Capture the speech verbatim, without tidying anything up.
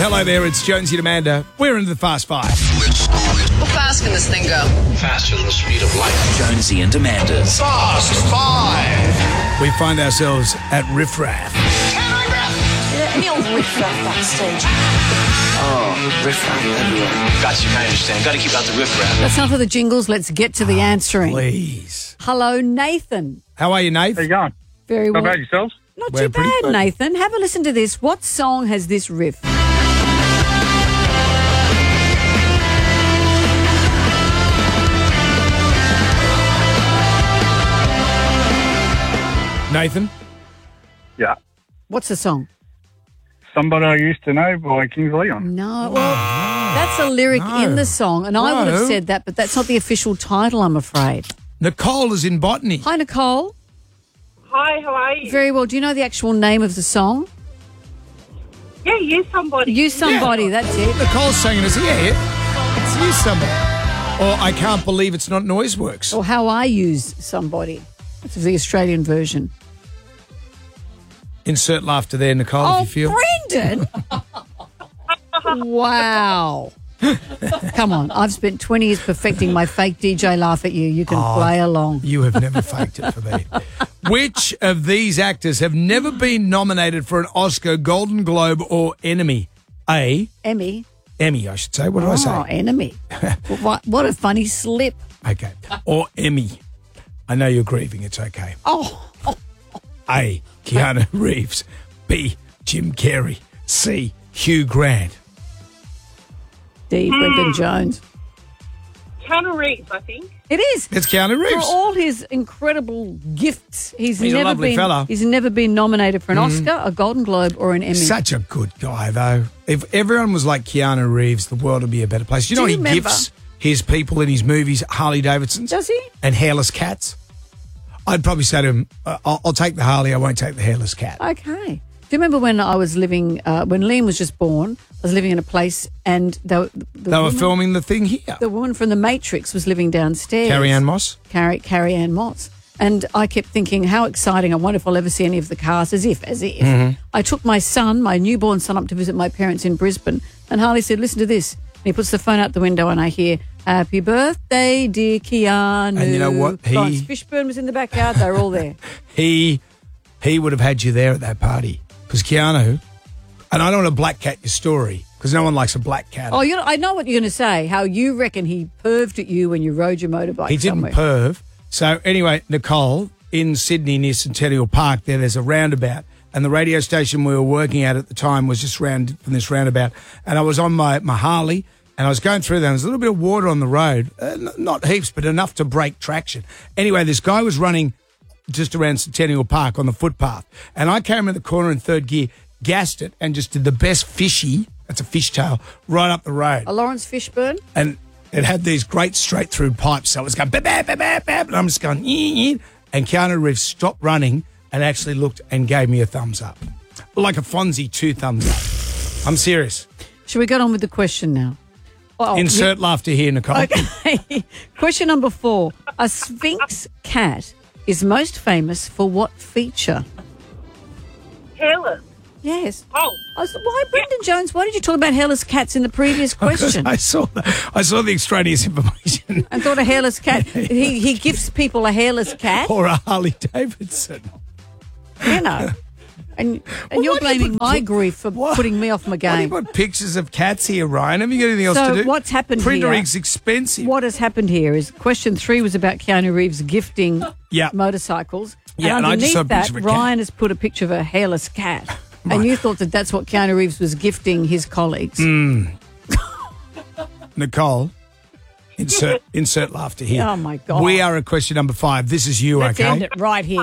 Hello there, it's Jonesy and Amanda. We're into the Fast Five. How fast can this thing go? Faster than the speed of light. Jonesy and Amanda's Fast Five. We find ourselves at Riff Raff. Any old riff-raff backstage? Oh, riff-raff everywhere. Guys, you can understand. Got to keep out the riff-raff. That's enough of the jingles. Let's get to the answering. Please. Hello, Nathan. How are you, Nath? How you going? Very How well. about yourselves? Not We're too pretty bad, good. Nathan. Have a listen to this. What song has this riff? Nathan? Yeah. What's the song? Somebody I Used to Know by Kings Leon. No. Well, that's a lyric No. in the song, and I would have No. said that, but that's not the official title, I'm afraid. Nicole is in botany. Hi, Nicole. Hi, how are you? Very well. Do you know the actual name of the song? Yeah, you somebody. You Somebody, that's it. Nicole's singing us, yeah, yeah. It's you somebody. Or I Can't Believe It's Not Noiseworks. Or How I Use Somebody. That's the Australian version. Insert laughter there, Nicole, Oh, if you feel. Brendan! Wow. Come on, I've spent twenty years perfecting my fake D J laugh at you. You can Oh, play along. You have never faked it for me. Which of these actors have never been nominated for an Oscar, Golden Globe, or Emmy? A. Emmy. Emmy, I should say. What did I Oh, say? enemy. what, what a funny slip. Okay. Or Emmy. I know you're grieving. It's okay. Oh, A. Keanu Reeves. B. Jim Carrey. C. Hugh Grant. D. Brendan Jones. Keanu Reeves, I think. It is. It's Keanu For Reeves. all his incredible gifts, he's, He's a never lovely been fella. he's never been nominated for an Oscar, a Golden Globe, or an Emmy. Such a good guy, though. If everyone was like Keanu Reeves, the world would be a better place. You Do know, you he remember- gifts his people in his movies Harley Davidsons. Does he? And hairless cats. I'd probably say to him, uh, I'll, I'll take the Harley, I won't take the hairless cat. Okay. Do you remember when I was living, uh, when Liam was just born, I was living in a place and they, were- the, They were woman, filming the thing here. the woman from The Matrix was living downstairs. Carrie Ann Moss. Carrie, Carrie Ann Moss. And I kept thinking, how exciting. I wonder if I'll ever see any of the cars, as if, as if. Mm-hmm. I took my son, my newborn son, up to visit my parents in Brisbane. And Harley said, listen to this. And he puts the phone out the window and I hear, happy birthday, dear Keanu. And you know what? He- Lawrence Fishburne was in the backyard. They were all there. He he would have had you there at that party. Because Keanu, and I don't want to black cat your story, because no one likes a black cat. Oh, you know, I know what you're going to say, how you reckon he perved at you when you rode your motorbike He didn't somewhere. perv. So anyway, Nicole, in Sydney near Centennial Park, there, there's a roundabout. And the radio station we were working at at the time was just round from this roundabout. And I was on my, my Harley, and I was going through there. And there's a little bit of water on the road. Uh, n- not heaps, but enough to break traction. Anyway, this guy was running just around Centennial Park on the footpath. And I came in the corner in third gear, gassed it, and just did the best fishy, that's a fishtail, right up the road. A Lawrence Fishburne? And it had these great straight-through pipes, so it was going bap, bap, bap, bap, bap, and I'm just going, ee, ee. And Keanu Reeves stopped running and actually looked and gave me a thumbs up. Like a Fonzie, two thumbs up. I'm serious. Should we get on with the question now? Oh, Insert laughter here, Nicole. Okay. Question number four. A Sphinx cat is most famous for what feature? Hairless. Yes. Oh, I said, why, Brendan Jones, why did you talk about hairless cats in the previous question? I saw the, I saw the extraneous information. I thought a hairless cat, he, he gives people a hairless cat, Or a Harley Davidson. you know. And, and you're why do you blaming put- my grief for What? putting me off my Why do you game. put pictures of cats here, Ryan? Have you got anything else So to do? what's happened Printer here- ink's expensive. What has happened here is question three was about Keanu Reeves gifting Yeah. motorcycles. Yeah, and and I just underneath saw a that, picture of a cat. Ryan has put a picture of a hairless cat. And you thought that that's what Keanu Reeves was gifting his colleagues. Mm. Nicole, insert insert laughter here. Oh, my God. We are at question number five. This is you, Let's okay? end it right here.